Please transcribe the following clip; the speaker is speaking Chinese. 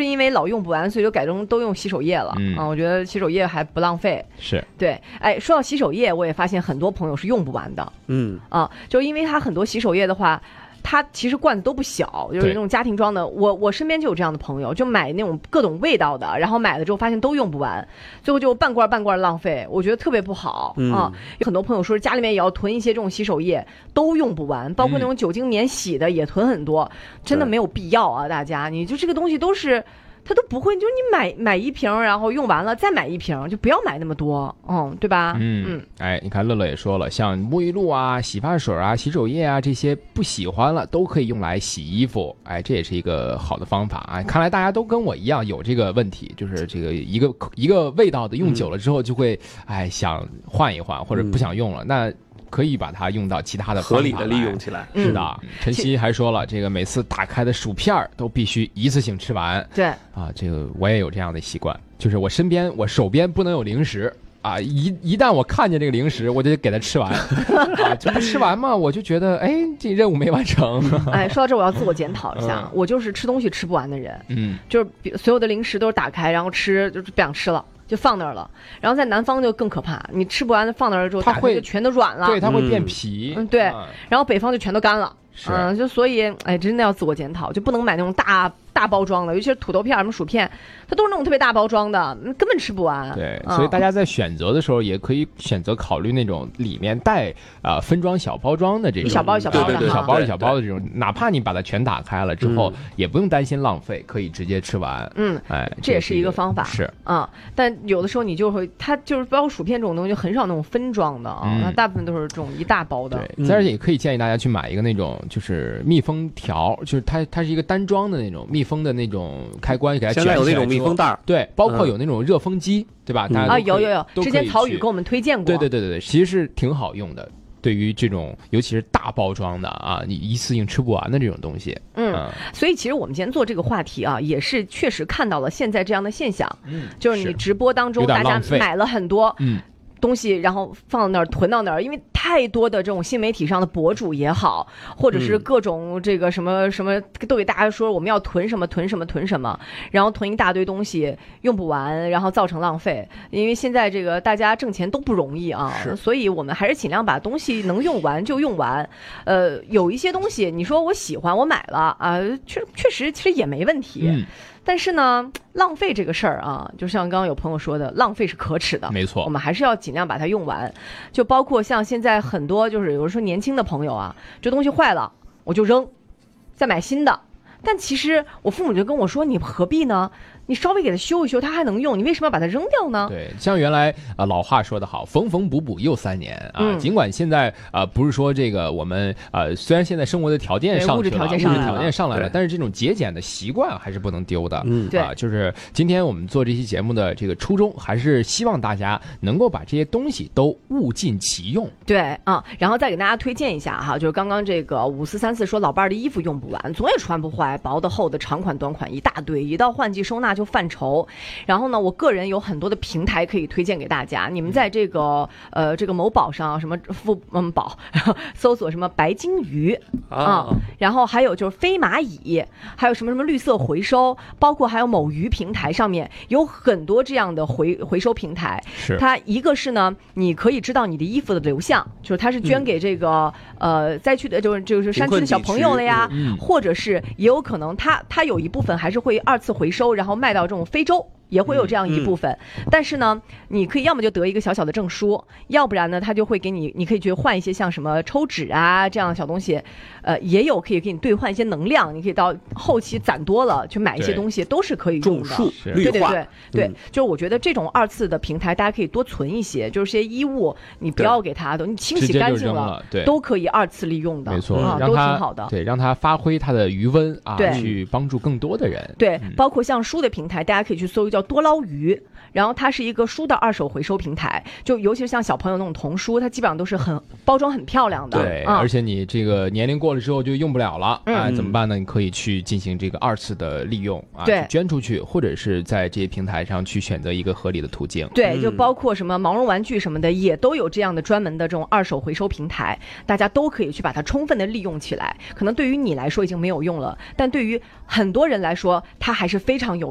是因为老用不完，所以就改成都用洗手液了。我觉得洗手液还不浪费。 是对，哎，说到洗手液，我也发现很多朋友是用不完的。就因为它很多洗手液的话。它其实罐子都不小，就是那种家庭装的。我身边就有这样的朋友，就买那种各种味道的，然后买了之后发现都用不完，最后就半罐浪费，我觉得特别不好啊。有很多朋友说家里面也要囤一些这种洗手液，都用不完，包括那种酒精免洗的也囤很多，真的没有必要啊！大家，你就这个东西都是。他都不会，就是你买一瓶，然后用完了再买一瓶，就不要买那么多，对吧？ 哎，你看乐乐也说了，像沐浴露啊、洗发水啊、洗手液啊这些不喜欢了，都可以用来洗衣服。哎，这也是一个好的方法啊！看来大家都跟我一样有这个问题，就是这个一个味道的用久了之后就会想换一换，或者不想用了，那。可以把它用到其他的合理的利用起来。 是的，晨曦还说了，这个每次打开的薯片都必须一次性吃完。 对啊，这个我也有这样的习惯，就是我手边不能有零食啊，一旦我看见这个零食，我就得给它吃完啊，这不吃完嘛，我就觉得这任务没完成。 哎，说到这我要自我检讨一下，我就是吃东西吃不完的人，就是所有的零食都是打开然后吃，就是不想吃了。就放那儿了，然后在南方就更可怕，你吃不完放那儿之后，打开就全都软了， 对，它会变皮， 对，然后北方就全都干了， 就所以真的要自我检讨，就不能买那种大包装的，尤其是土豆片什么薯片，它都是那种特别大包装的，根本吃不完。 对，所以大家在选择的时候也可以选择考虑那种里面带分装小包装的这种， 一小包的， 小包的这种，哪怕你把它全打开了之后，也不用担心浪费，可以直接吃完。 这也是一个方法。 是但有的时候你就会，它就是包括薯片这种东西，很少那种分装的它大部分都是这种一大包的。 对，而且也可以建议大家去买一个那种就是密封条，就是它是一个单装的那种密封的那种开关，给它卷起来。 现在有那种密封袋， 对，包括有那种热风机，对吧？ 有，之前曹宇给我们推荐过。 对，其实是挺好用的。对于这种尤其是大包装的你一次性吃不完的这种东西， 所以其实我们今天做这个话题也是确实看到了现在这样的现象，就是你直播当中大家买了很多，东西然后放到那儿囤到那儿，因为太多的这种新媒体上的博主也好，或者是各种这个什么都给大家说我们要囤什么，然后囤一大堆东西用不完，然后造成浪费。因为现在这个大家挣钱都不容易所以我们还是尽量把东西能用完就用完。有一些东西你说我喜欢我买了确实其实也没问题。但是呢，浪费这个事儿就像刚刚有朋友说的，浪费是可耻的， 没错， 我们还是要尽量把它用完。就包括像现在很多就是有人说年轻的朋友这东西坏了我就扔，再买新的。但其实我父母就跟我说，你何必呢？你稍微给它修一修，它还能用，你为什么要把它扔掉呢？ 对，像原来老话说得好，缝缝补补又3年尽管现在不是说这个我们虽然现在生活的条件上去了，物质条件上来了，但是这种节俭的习惯还是不能丢的。就是今天我们做这期节目的这个初衷，还是希望大家能够把这些东西都物尽其用。 对然后再给大家推荐一下就是刚刚这个5434说老伴儿的衣服用不完，总也穿不坏，薄的厚的长款短款一大堆，一到换季收纳就犯愁。然后呢，我个人有很多的平台可以推荐给大家，你们在这个某宝上什么宝搜索什么白金鱼然后还有就是飞蚂蚁，还有什么绿色回收，包括还有某鱼平台上面有很多这样的回收平台。 是它一个是呢，你可以知道你的衣服的流向，就是它是捐给这个灾区的就是山区的小朋友了呀，或者是也有可能它有一部分还是会2次回收，然后卖到这种非洲。也会有这样一部分，但是呢，你可以要么就得一个小小的证书，要不然呢，他就会给你可以去换一些像什么抽纸这样的小东西，也有可以给你兑换一些能量，你可以到后期攒多了去买一些东西，都是可以用的。 种树、绿化， 对，就是我觉得这种2次的平台，大家可以多存一些，就是些衣物你不要给它你清洗干净了， 对， 都可以2次利用的， 没错， 都挺好的。 对，让它发挥它的余温去帮助更多的人。 对，包括像书的平台，大家可以去搜一个叫多捞鱼，然后它是一个书的2手回收平台，就尤其是像小朋友那种童书，它基本上都是包装很漂亮的。 对，而且你这个年龄过了之后就用不了了怎么办呢？你可以去进行这个2次的利用对， 捐出去，或者是在这些平台上去选择一个合理的途径。 对，就包括什么毛绒玩具什么的，也都有这样的专门的这种2手回收平台，大家都可以去把它充分的利用起来。可能对于你来说已经没有用了，但对于很多人来说，它还是非常有